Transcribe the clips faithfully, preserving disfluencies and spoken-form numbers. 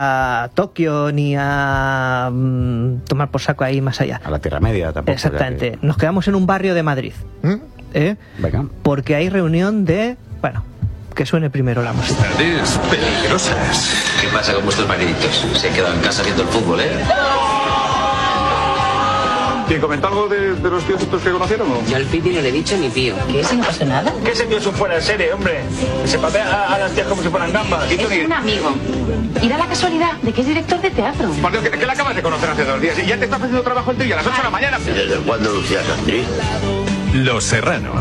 a Tokio ni a um, tomar por saco ahí más allá. A la Tierra Media tampoco. Exactamente. Que... Nos quedamos en un barrio de Madrid. ¿Mm? ¿Eh? Venga. Porque hay reunión de... Bueno, que suene primero la música. Tardes peligrosas. ¿Qué pasa con vuestros mariditos? Se han quedado en casa viendo el fútbol, ¿eh? ¿Quién comentó algo de, de los tíos estos que conocieron? ¿O? Yo al Piti no le he dicho ni pío. ¿Qué? ¿Si no pasa nada? ¿Qué ese tío es un fuera de serie, hombre? Se papea a, a las tías como si fueran gambas. Es ni... un amigo. Y da la casualidad de que es director de teatro. Por Dios, que, que la acabas de conocer hace dos días y ya te está haciendo trabajo el tío a las ocho de la mañana. ¿Desde cuándo Lucía es actriz? Los Serrano.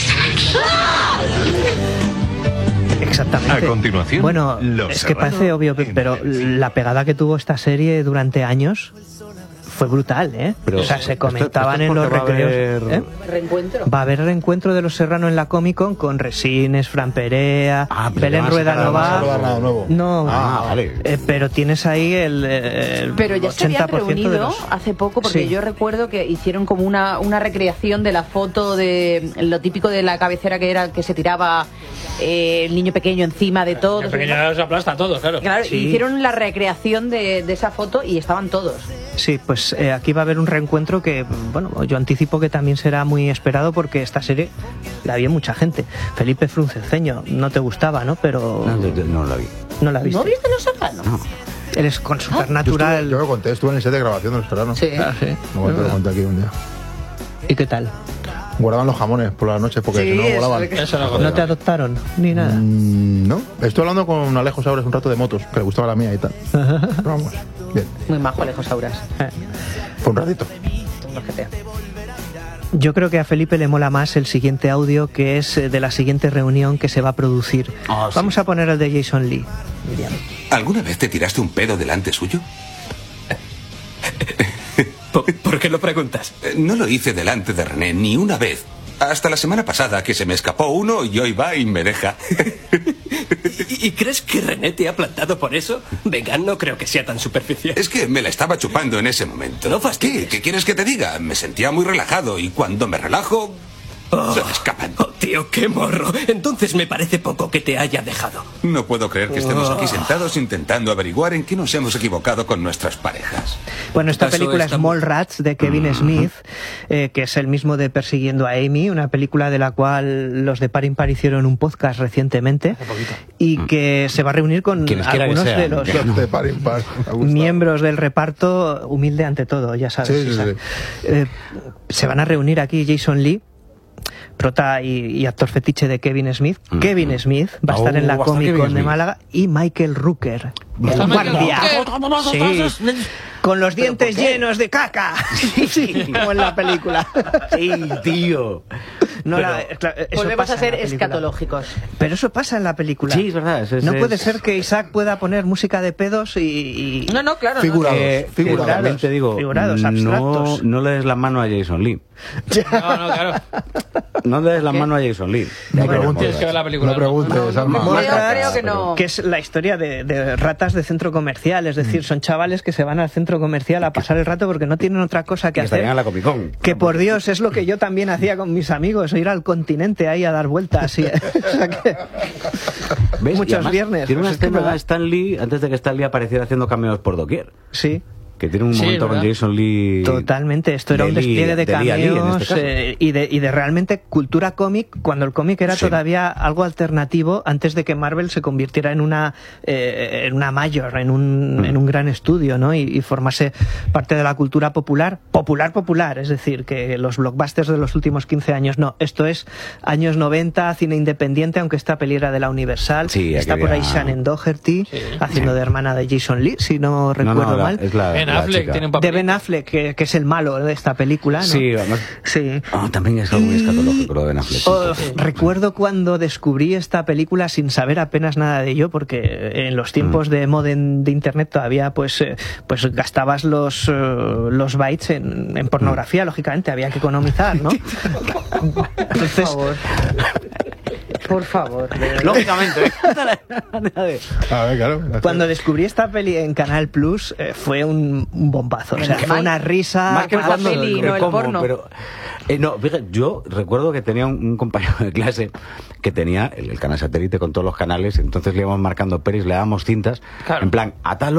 Exactamente. A continuación, bueno, Los es Serrano que parece obvio, pero la pegada que tuvo esta serie durante años fue brutal, ¿eh? Pero o sea, se comentaban esto, esto en los recreos. Haber... ¿eh? Reencuentro. Va a haber reencuentro de Los Serrano en la Comic Con con Resines, Fran Perea, ah, Belén Rueda no va. No va nada nuevo. No, ah, vale. eh, pero tienes ahí el, el pero ya se habían reunido de los... hace poco, porque sí. yo recuerdo que hicieron como una, una recreación de la foto de lo típico de la cabecera, que era que se tiraba eh, el niño pequeño encima de todos. El pequeño se aplasta a todos, claro. Claro, sí. Hicieron la recreación de, de esa foto y estaban todos. Sí, pues eh, aquí va a haber un reencuentro que, bueno, yo anticipo que también será muy esperado porque esta serie la vio mucha gente. Felipe Frunceseño, no te gustaba, ¿no? Pero... No, no, no la vi. ¿No la viste? ¿No viste Los Serrano? No. Él es con Yo, Supernatural. estuve, yo lo conté, estuve en el set de grabación de Los Serrano. Sí. Ah, sí. No, te lo conté aquí un día. ¿Y qué tal? Guardaban los jamones por las noches porque Sí, si no eso volaban. es que- Eso no ¿No te adoptaron? Ni nada. Mm, no, estoy hablando con Alejo Sabres un rato de motos, que le gustaba la mía y tal. Pero vamos, bien. Muy majo, Alejo Sauras. Fue un ratito. Yo creo que a Felipe le mola más el siguiente audio, que es eh, de la siguiente reunión que se va a producir. Ah, sí. Vamos a poner el de Jason Lee, Miriam. ¿Alguna vez te tiraste un pedo delante suyo? ¿Por, ¿Por qué lo preguntas? No lo hice delante de René ni una vez. Hasta la semana pasada que se me escapó uno y hoy va y me deja. ¿Y, ¿Y crees que René te ha plantado por eso? Venga, no creo que sea tan superficial. Es que me la estaba chupando en ese momento. No fastidies. ¿Qué? ¿Qué quieres que te diga? Me sentía muy relajado y cuando me relajo... Oh, se me escapan. Oh, tío, qué morro. Entonces me parece poco que te haya dejado. No puedo creer que estemos Oh. aquí sentados intentando averiguar en qué nos hemos equivocado con nuestras parejas. Bueno, esta Eso película está es muy- Mallrats, de Kevin Smith, eh, que es el mismo de Persiguiendo a Amy, una película de la cual los de Par Impar hicieron un podcast recientemente y que se va a reunir con Quienes quiera que algunos sean. de los Los de par impar. Me ha gustado. miembros del reparto, humilde ante todo, ya sabes. Sí, sí, Isaac. sí. Eh, se van a reunir aquí Jason Lee, prota y, y actor fetiche de Kevin Smith. Mm. Kevin Smith va a Oh, estar en la va a estar Comic Kevin Con de Smith. Málaga, y Michael Rooker, el ¿Está Michael guardia. Rooker? Sí, con los dientes llenos de caca. Sí, como en la película. Sí, tío. No, Pero- la- claro, eso Volvemos pasa a en ser la película. escatológicos. Pero eso pasa en la película. Sí, es verdad, eso es- no es- puede ser que Isaac pueda poner música de pedos y... y- No, no, claro. Figurados. Eh, figurados. también te digo, Figurados, no, abstractos. no le des la mano a Jason Lee. No, no, claro. No le des la mano a Jason Lee. No Bueno, preguntes. tienes que ver la película, No ¿no? preguntes, No, no, Alma. no, Más creo, ratas, creo que no. Que es la historia de, de ratas de centro comercial, es decir, son chavales que se van al centro comercial a pasar el rato porque no tienen otra cosa que Que estarían hacer. en la Comic Con. Que por Dios, es lo que yo también hacía con mis amigos, ir al continente ahí a dar vueltas. Y, o sea que- ¿Ves? Y muchos además viernes. Tiene una pues es que es escena verdad. Stan Lee, antes de que Stan Lee apareciera haciendo cameos por doquier. Sí. Que tiene un Sí, momento con ¿verdad? Jason Lee. Totalmente, esto era de un Lee- despliegue de de Lee a Lee, en cameos este caso. eh, y, de, y de realmente cultura cómic, cuando el cómic era Sí. todavía algo alternativo antes de que Marvel se convirtiera en una eh, en una mayor, en un, Mm. en un gran estudio, ¿no? Y, y formase parte de la cultura popular, popular, popular, es decir, que los blockbusters de los últimos quince años, no, esto es años noventa, cine independiente, aunque esta peli era de la Universal, Sí, está aquí por ahí había- Shannon Doherty, Sí. haciendo de hermana de Jason Lee, si no No, recuerdo no, la- mal. es la, Ben la Affleck chica. tiene un De papel. Ben Affleck, que, que es el malo de esta película, ¿no? Sí, además. Sí. Ah, también es algo muy escatológico lo de Ben Affleck. Oh, recuerdo cuando descubrí esta película sin saber apenas nada de ello, porque en los tiempos de modem de internet todavía pues eh, pues gastabas los eh, los bytes en, en pornografía, lógicamente había que economizar, ¿no? Entonces, Por favor. Por favor. de verdad. Lógicamente. A ver, claro. cuando descubrí esta peli en Canal Plus eh, fue un, un bombazo, o sea, fue una risa. Más que la cuando peli, el no el cómo, porno. pero eh, no, fíjate, yo recuerdo que tenía un, un compañero de clase que tenía el, el canal satélite con todos los canales, entonces le íbamos marcando pelis, le dábamos cintas, Claro. en plan, a tal